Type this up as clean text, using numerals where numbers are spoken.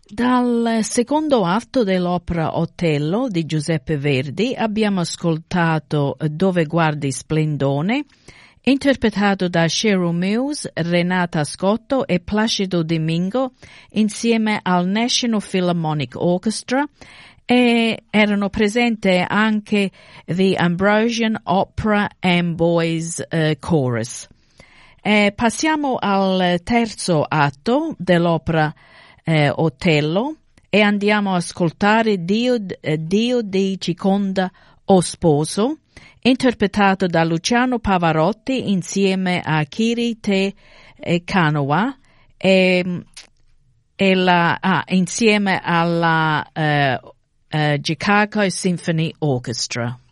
Dal secondo atto dell'opera Otello di Giuseppe Verdi abbiamo ascoltato Dove guardi splendone, interpretato da Cheryl Mills, Renata Scotto e Placido Domingo insieme al National Philharmonic Orchestra, e erano presenti anche The Ambrosian Opera and Boys Chorus. Passiamo al terzo atto dell'opera Otello e andiamo a ascoltare Dio di Ciconda o Sposo, interpretato da Luciano Pavarotti insieme a Kiri Te Kanawa insieme alla Chicago Symphony Orchestra.